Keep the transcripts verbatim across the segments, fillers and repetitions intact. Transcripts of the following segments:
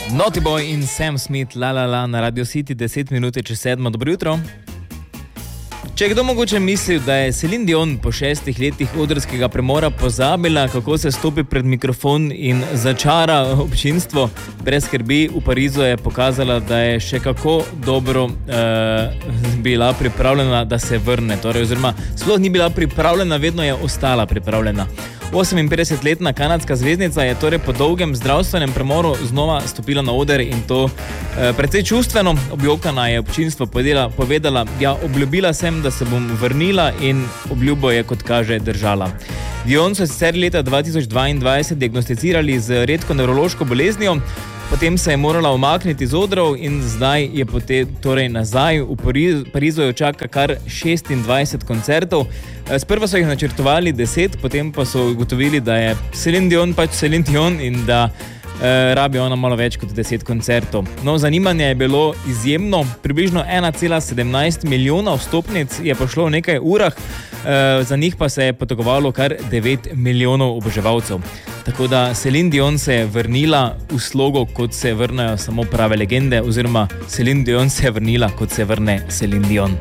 Naughty Boy in Sam Smith, la la la, na Radio City, deset minut čez sedmo. Dobro jutro. Če je kdo mogoče mislil, da je Celine Dion po šestih letih odrskega premora pozabila, kako se stopi pred mikrofon in začara občinstvo, brez skrbi, v Parizu je pokazala, da je še kako dobro uh, bila pripravljena, da se vrne. Torej, oziroma, sploh ni bila pripravljena, vedno je ostala pripravljena. oseminpetdesetletna kanadska zvezdnica je torej po dolgem zdravstvenem premoru znova stopila na oder in to eh, precej čustveno. Objokana je občinstvo povedala, povedala, ja, obljubila sem, da se bom vrnila in obljubo je, kot kaže, držala. Dion so sicer leta dva tisoč dvaindvajset diagnosticirali z redko nevrološko boleznijo, potem se je morala umakniti z odrov in zdaj je potem, torej nazaj v Parizu, Parizu jo čaka kar šestindvajset koncertov. Sprva so jih načrtovali deset, potem pa so ugotovili, da je Celine Dion pač Celine Dion in da eh, rabi ona malo več kot deset koncertov. No, zanimanje je bilo izjemno, približno ena cela sedemnajst milijona vstopnic je pošlo v nekaj urah, eh, za njih pa se je potegovalo kar devet milijonov oboževalcev. Tako da Celine Dion se je vrnila v slogo, kot se vrnejo samo prave legende, oziroma Celine Dion se je vrnila, kot se vrne Celine Dion.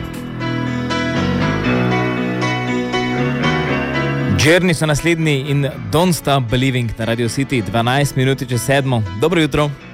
Journey so naslednji in Don't Stop Believing na Radio City, dvanajst minut čez sedmo. Dobro jutro.